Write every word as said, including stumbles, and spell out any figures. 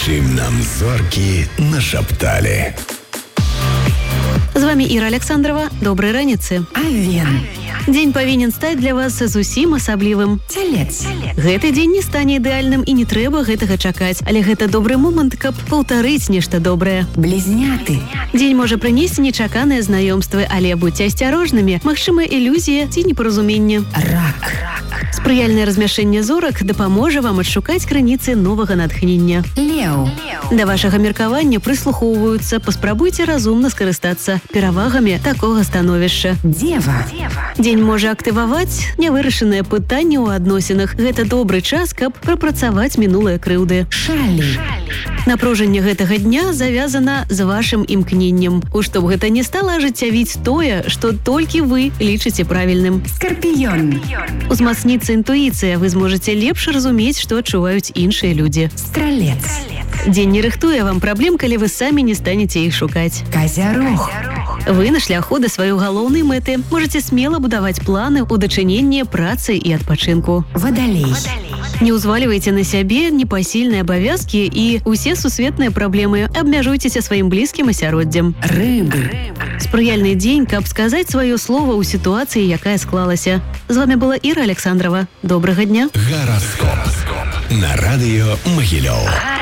чым нам зоркі нашапталі. З вами Іра Александрова. Добрай раніцы. Авен. Дзень павінен стаць для вас зусім асаблівым. Целец. Гэты дзень не стане ідэальным і не трэба гэтага чакаць, але гэта добры момант, каб паўтарыць нешта добрае. Близняты. Дзень можа прынесці нечаканыя знаёмствы, але будьце асцярожнымі, магчыма ілюзія ці непаразуменне. Рак. Спрыяльнае размяшэнне зорак дапаможа вам адшукаць крыніцы новага натхнення. Леў. Да вашага меркавання прыслухоўваюцца, паспрабуйце разумна скарыстацца перавагамі такога становішча. Дева. Дзень можа актываваць нявырашаныя пытанні ў адносінах. Гэта добры час, каб прапрацаваць мінулыя крыўды. Шалі. Напружанне гэтага дня завязана з вашым імкненнем. У што б гэта не стала ажыццявіць тое, што толькі вы лічыце правільным. Скорпіён. Узмацніцца інтуіцыя, вы зможаце лепш разумець, што адчуваюць іншыя людзі. Стралец. Дзень не рыхтуе вам праблем, калі вы самі не станеце іх шукаць. Казярог. Вы на шляху да сваёй галоўнай мэты. Можаце смела будаваць планы ў дачыненні працы і адпачынку. Вадалей. Не ўзвальвайце на сябе непасільныя абавязкі і ўсе сусветныя праблемы. Абмяжуйцеся сваім блізкім асяроддзем. Рыбы. Спрыяльны дзень, каб сказаць сваё слова ў сітуацыі, якая склалася. З вами была Іра Александрова. Добрага дня. Гараскоп на радыё Магілёў.